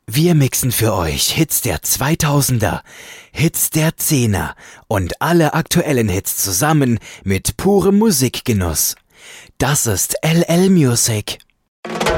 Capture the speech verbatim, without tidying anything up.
Wir mixen für euch Hits der zweitausender, Hits der Zehner und alle aktuellen Hits zusammen mit purem Musikgenuss. Das ist L L Music.